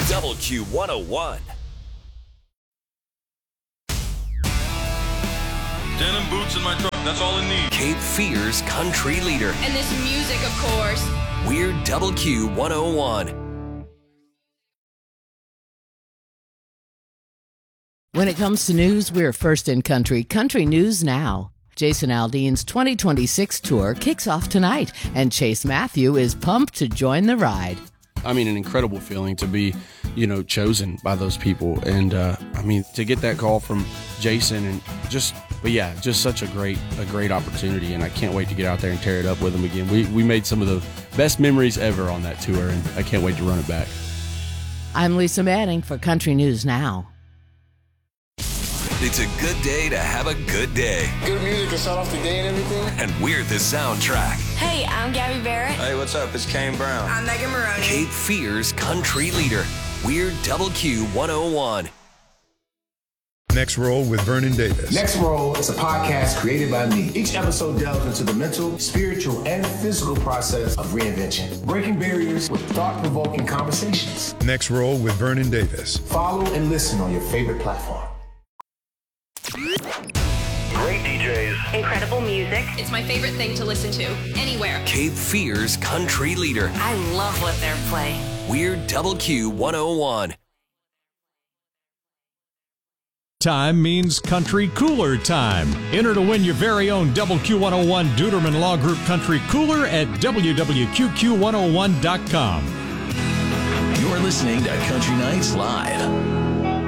Double Q 101. Denim boots in my truck. That's all I need. Cape Fear's country leader. And this music, of course. We're Double Q 101. When it comes to news, we're first in country. Country News Now. Jason Aldean's 2026 tour kicks off tonight, and Chase Matthew is pumped to join the ride. I mean, an incredible feeling to be, chosen by those people. And, to get that call from Jason and just such a great opportunity. And I can't wait to get out there and tear it up with him again. We made some of the best memories ever on that tour, and I can't wait to run it back. I'm Lisa Manning for Country News Now. It's a good day to have a good day. Good music to start off the day and everything. And we're the soundtrack. Hey, I'm Gabby Barrett. Hey, what's up? It's Kane Brown. I'm Megan Maroney. Cape Fear's country leader. We're Double Q 101. Next Roll with Vernon Davis. Next Roll is a podcast created by me. Each episode delves into the mental, spiritual, and physical process of reinvention, breaking barriers with thought-provoking conversations. Next Roll with Vernon Davis. Follow and listen on your favorite platform. Great DJs. Incredible music. It's my favorite thing to listen to, anywhere. Cape Fear's country leader. I love what they're playing. We're Double Q 101. Time means country cooler time. Enter to win your very own Double Q101 Duderman Law Group Country Cooler at www.qqq101.com. You're listening to Country Nights Live.